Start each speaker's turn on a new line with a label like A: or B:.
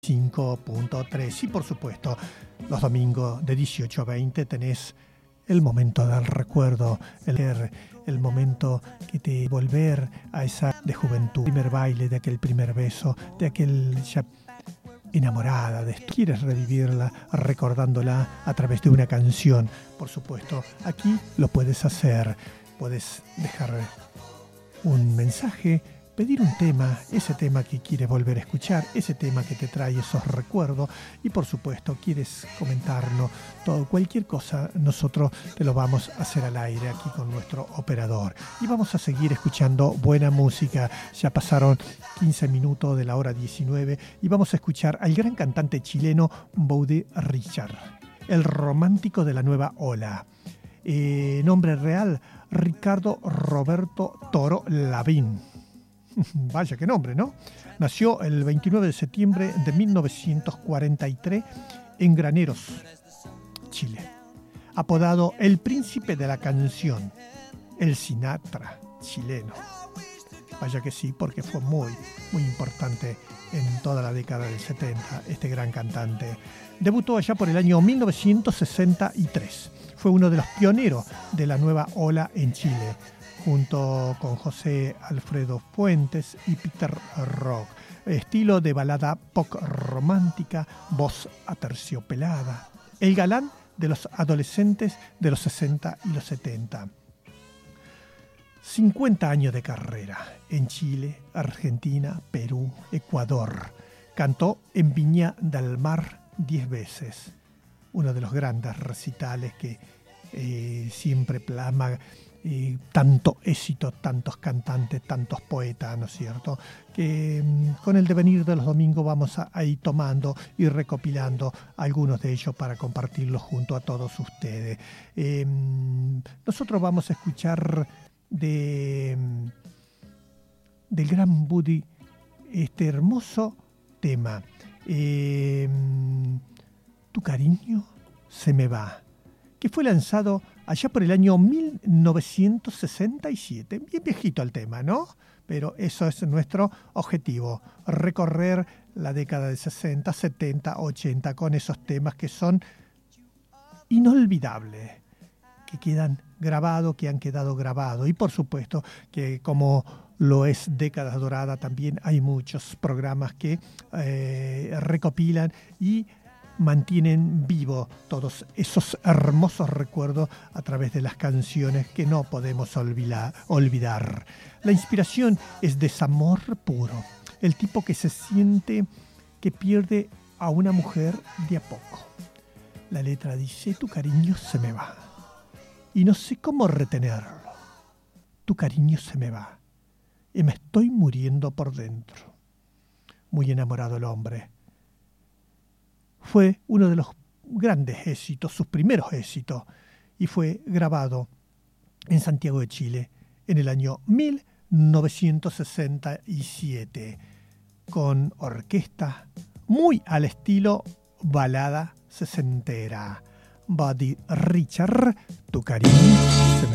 A: 5.3 y por supuesto los domingos de 18 a 20 tenés el momento del recuerdo, el momento que te volver a esa de juventud, primer baile, de aquel primer beso, de aquel ya enamorada, quieres revivirla recordándola a través de una canción. Por supuesto, aquí lo puedes hacer, puedes dejar un mensaje, pedir un tema, ese tema que quieres volver a escuchar, ese tema que te trae esos recuerdos y por supuesto quieres comentarnos todo, cualquier cosa, nosotros te lo vamos a hacer al aire aquí con nuestro operador y vamos a seguir escuchando buena música. Ya pasaron 15 minutos de la hora 19 y vamos a escuchar al gran cantante chileno Buddy Richard, el romántico de la nueva ola. Nombre real, Ricardo Roberto Toro Lavín. Vaya qué nombre, ¿no? Nació el 29 de septiembre de 1943 en Graneros, Chile. Apodado el príncipe de la canción, el Sinatra chileno. Vaya que sí, porque fue muy importante en toda la década del 70, este gran cantante. Debutó allá por el año 1963. Fue uno de los pioneros de la nueva ola en Chile, junto con José Alfredo Fuentes y Peter Rock. Estilo de balada pop romántica, voz aterciopelada. El galán de los adolescentes de los 60 y los 70. 50 años de carrera en Chile, Argentina, Perú, Ecuador. Cantó en Viña del Mar 10 veces. Uno de los grandes recitales que siempre plasma tanto éxito, tantos cantantes, tantos poetas, ¿no es cierto? Que con el devenir de los domingos vamos a ir tomando y recopilando algunos de ellos para compartirlos junto a todos ustedes. Nosotros vamos a escuchar del gran Buddy este hermoso tema. Tu cariño se me va, que fue lanzado allá por el año 1967. Bien viejito el tema, ¿no? Pero eso es nuestro objetivo, recorrer la década de 60, 70, 80 con esos temas que son inolvidables, que quedan grabados, que han quedado grabados. Y por supuesto que como lo es Décadas Dorada, también hay muchos programas que recopilan y mantienen vivo todos esos hermosos recuerdos a través de las canciones que no podemos olvidar. La inspiración es desamor puro, el tipo que se siente que pierde a una mujer de a poco. La letra dice: tu cariño se me va y no sé cómo retenerlo. Tu cariño se me va y me estoy muriendo por dentro. Muy enamorado el hombre. Fue uno de los grandes éxitos, sus primeros éxitos, y fue grabado en Santiago de Chile en el año 1967 con orquesta muy al estilo balada sesentera. Buddy Richard, tu cariño se me